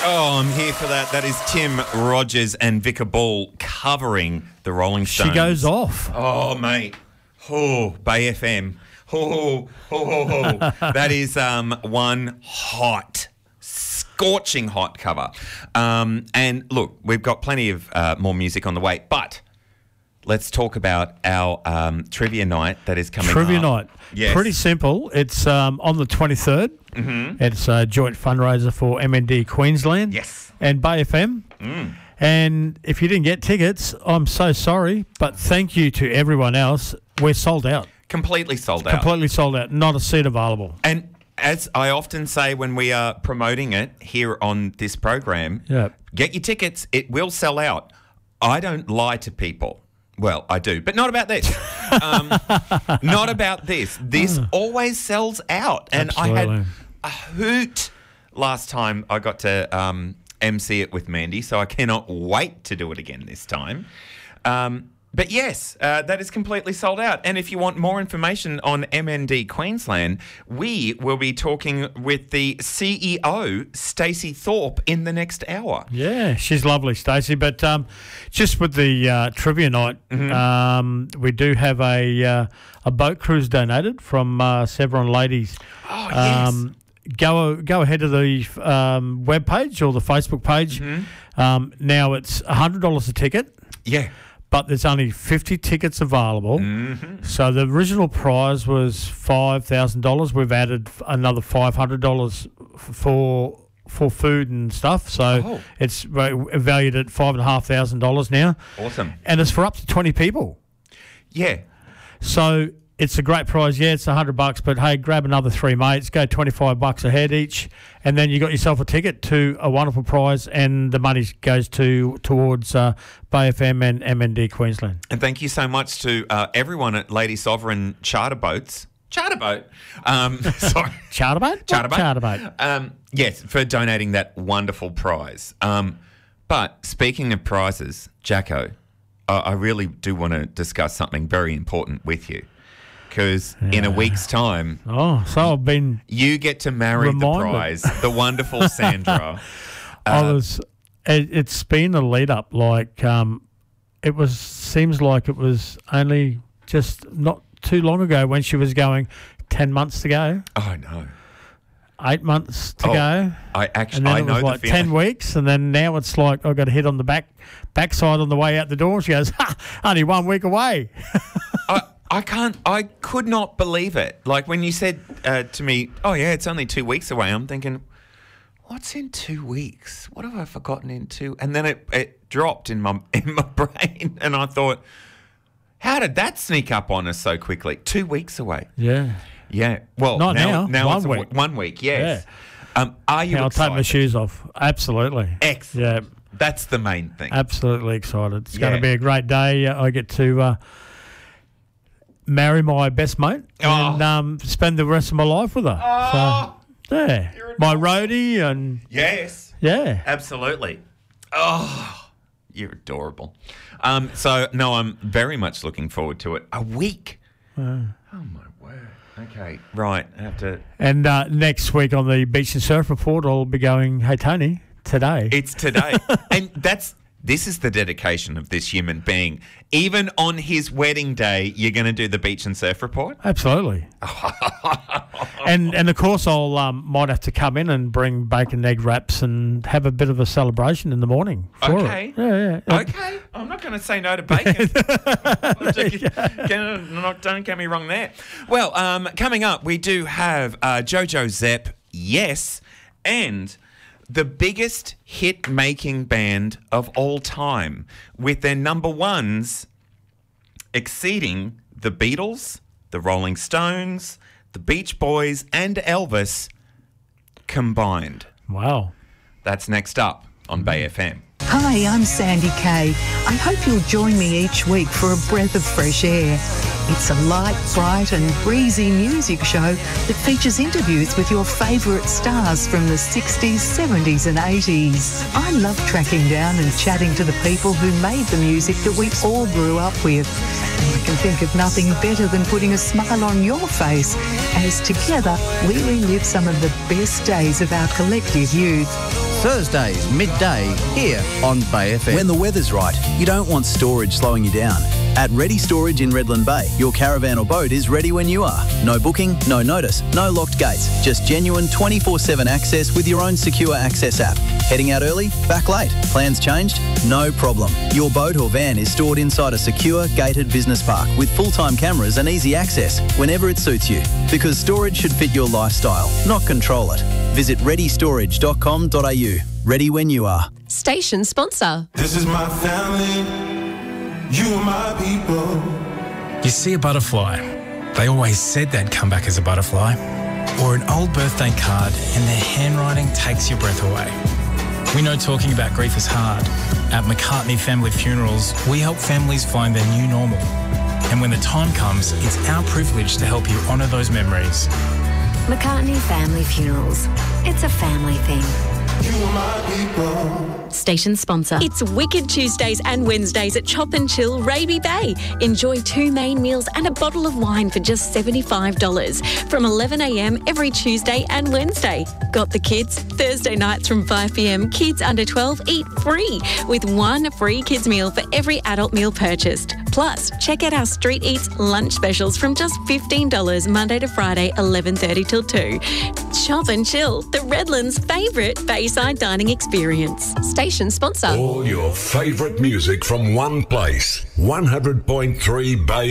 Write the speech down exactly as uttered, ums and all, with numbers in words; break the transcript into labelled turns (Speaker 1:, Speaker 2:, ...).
Speaker 1: Oh, I'm here for that. That is Tim Rogers and Vicar Ball covering the Rolling Stones.
Speaker 2: She goes off.
Speaker 1: Oh, mate. Oh, Bay F M. Oh, oh, oh, oh. That is um, one hot, scorching hot cover. Um, and look, we've got plenty of uh, more music on the way, but let's talk about our um, trivia night that is coming
Speaker 2: Trivia
Speaker 1: up.
Speaker 2: night.
Speaker 1: Yes.
Speaker 2: Pretty simple. It's um, on the twenty-third.
Speaker 1: Mm-hmm.
Speaker 2: It's a joint fundraiser for M N D Queensland
Speaker 1: Yes.
Speaker 2: and Bay F M.
Speaker 1: Mm.
Speaker 2: And if you didn't get tickets, I'm so sorry, but thank you to everyone else. We're sold out.
Speaker 1: Completely sold out.
Speaker 2: Completely sold out. Not a seat available.
Speaker 1: And as I often say when we are promoting it here on this program,
Speaker 2: Yeah.
Speaker 1: get your tickets. It will sell out. I don't lie to people. Well, I do, but not about this. um, not about this. This always sells out. And
Speaker 2: Absolutely.
Speaker 1: I had a hoot last time I got to um, M C it with Mandy, so I cannot wait to do it again this time. Um, but yes, uh, that is completely sold out. And if you want more information on M N D Queensland, we will be talking with the C E O, Stacey Thorpe, in the next hour.
Speaker 2: Yeah, she's lovely, Stacey. But um, just with the uh, trivia night,
Speaker 1: Mm-hmm.
Speaker 2: um, we do have a uh, a boat cruise donated from uh, Sevron Ladies.
Speaker 1: Oh, yes.
Speaker 2: Um, go go ahead to the um, webpage or the Facebook page.
Speaker 1: Mm-hmm.
Speaker 2: Um, now it's one hundred dollars a ticket.
Speaker 1: Yeah.
Speaker 2: But there's only fifty tickets available.
Speaker 1: Mm-hmm.
Speaker 2: So the original prize was five thousand dollars. We've added f- another five hundred dollars f- for for food and stuff. So
Speaker 1: Oh.
Speaker 2: it's va- valued at five thousand five hundred dollars now.
Speaker 1: Awesome.
Speaker 2: And it's for up to twenty people.
Speaker 1: Yeah.
Speaker 2: So it's a great prize. Yeah, it's one hundred bucks, but hey, grab another three mates, go twenty-five bucks a head each, and then you got yourself a ticket to a wonderful prize, and the money goes to towards uh, Bay F M and M N D Queensland.
Speaker 1: And thank you so much to uh, everyone at Lady Sovereign Charter Boats. Charter Boat. Um, sorry.
Speaker 2: Charterboat?
Speaker 1: Charter Boat.
Speaker 2: Charterboat.
Speaker 1: Um, yes, for donating that wonderful prize. Um, but speaking of prizes, Jacko, I, I really do want to discuss something very important with you. Because in a week's time,
Speaker 2: Oh, so I've been.
Speaker 1: you get to marry the
Speaker 2: Reminded.
Speaker 1: prize, the wonderful Sandra.
Speaker 2: I
Speaker 1: Uh,
Speaker 2: was. It, it's been a lead up. Like um, it was. Seems like it was only just not too long ago when she was going. Ten months to go.
Speaker 1: Oh, no.
Speaker 2: Eight months to
Speaker 1: Oh,
Speaker 2: go.
Speaker 1: I actually,
Speaker 2: And then
Speaker 1: I
Speaker 2: it
Speaker 1: know
Speaker 2: was
Speaker 1: the
Speaker 2: like
Speaker 1: feeling.
Speaker 2: ten weeks, and then now it's like I've got to hit on the back backside on the way out the door. She goes, ha, only one week away.
Speaker 1: I, I can't, I could not believe it. Like when you said uh, to me, oh yeah, it's only two weeks away, I'm thinking, what's in two weeks? What have I forgotten in two? And then it, it dropped in my in my brain, and I thought, how did that sneak up on us so quickly? Two weeks away.
Speaker 2: Yeah.
Speaker 1: Yeah. Well,
Speaker 2: Not
Speaker 1: now.
Speaker 2: now,
Speaker 1: Now
Speaker 2: one
Speaker 1: it's a
Speaker 2: week.
Speaker 1: w- one week. Yes. Um, are you
Speaker 2: I'll
Speaker 1: excited?
Speaker 2: take my shoes off. Absolutely.
Speaker 1: Excellent.
Speaker 2: Yeah.
Speaker 1: That's the main thing.
Speaker 2: Absolutely excited. It's going
Speaker 1: Yeah.
Speaker 2: to be a great day. Uh, I get to uh, marry my best mate and
Speaker 1: Oh.
Speaker 2: um, spend the rest of my life with her.
Speaker 1: Oh,
Speaker 2: So, yeah.
Speaker 1: you're
Speaker 2: My
Speaker 1: adorable.
Speaker 2: roadie and,
Speaker 1: yes.
Speaker 2: yeah.
Speaker 1: Absolutely. Oh, you're adorable. Um, so, no, I'm very much looking forward to it. A week.
Speaker 2: Uh,
Speaker 1: Oh, my word. Okay, right. I have to...
Speaker 2: and uh, next week on the Beach and Surf Report, I'll be going, hey, Tony, today.
Speaker 1: It's today. And that's... This is the dedication of this human being. Even on his wedding day, you're going to do the Beach and Surf Report?
Speaker 2: Absolutely. and and of course I'll um, might have to come in and bring bacon and egg wraps and have a bit of a celebration in the morning. For
Speaker 1: Okay.
Speaker 2: It. Yeah, yeah. yeah.
Speaker 1: Okay. I'm not going to say no to bacon. Can- not- Don't get me wrong there. Well, um, coming up, we do have uh, Jojo Zepp, yes, and the biggest hit-making band of all time, with their number ones exceeding the Beatles, the Rolling Stones, the Beach Boys, and Elvis combined.
Speaker 2: Wow.
Speaker 1: That's next up on Bay F M.
Speaker 3: Hi, I'm Sandy Kay. I hope you'll join me each week for a breath of fresh air. It's a light, bright and breezy music show that features interviews with your favourite stars from the sixties, seventies and eighties. I love tracking down and chatting to the people who made the music that we all grew up with. And I can think of nothing better than putting a smile on your face as together we relive some of the best days of our collective youth.
Speaker 4: Thursdays, midday, here on Bay F M.
Speaker 5: When the weather's right, you don't want storage slowing you down. At Ready Storage in Redland Bay, your caravan or boat is ready when you are. No booking, no notice, no locked gates. Just genuine twenty-four seven access with your own secure access app. Heading out early? Back late? Plans changed? No problem. Your boat or van is stored inside a secure, gated business park with full-time cameras and easy access whenever it suits you. Because storage should fit your lifestyle, not control it. Visit ready storage dot com dot a u. Ready when you are.
Speaker 6: Station sponsor.
Speaker 7: This is my family. You are my people.
Speaker 8: You see a butterfly. They always said they'd come back as a butterfly. Or an old birthday card and their handwriting takes your breath away. We know talking about grief is hard. At McCartney Family Funerals, we help families find their new normal. And when the time comes, it's our privilege to help you honour those memories.
Speaker 9: McCartney Family Funerals. It's a family thing.
Speaker 7: You are my people.
Speaker 6: Station sponsor.
Speaker 10: It's Wicked Tuesdays and Wednesdays at Chop and Chill Raby Bay. Enjoy two main meals and a bottle of wine for just seventy-five dollars from eleven a m every Tuesday and Wednesday. Got the kids? Thursday nights from five p m, kids under twelve eat free with one free kids meal for every adult meal purchased. Plus, check out our Street Eats lunch specials from just fifteen dollars Monday to Friday, eleven thirty till two. Chop and Chill, the Redlands' favourite Bayside dining experience.
Speaker 6: Station sponsor.
Speaker 11: All your favourite music from one place. one hundred point three Bay